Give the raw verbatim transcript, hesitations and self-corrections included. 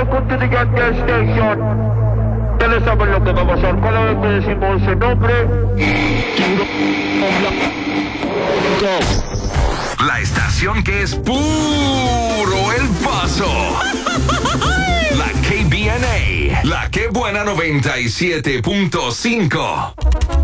welcome to the Gas Station. Ustedes saben lo que va a pasar cada vez que decimos ese nombre. La estación que es puro El Paso. La K B N A. La Que Buena noventa y siete punto cinco.